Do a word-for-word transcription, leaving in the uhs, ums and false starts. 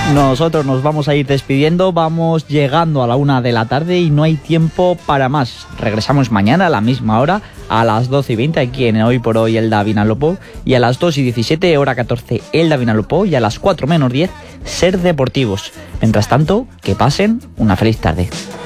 Nosotros nos vamos a ir despidiendo, vamos llegando a la una de la tarde y no hay tiempo para más. Regresamos mañana a la misma hora, a las doce y veinte, aquí en Hoy por Hoy Elda Vinalopó, y a las dos y diecisiete, hora catorce, Elda Vinalopó, y a las cuatro menos diez, Ser Deportivos. Mientras tanto, que pasen una feliz tarde.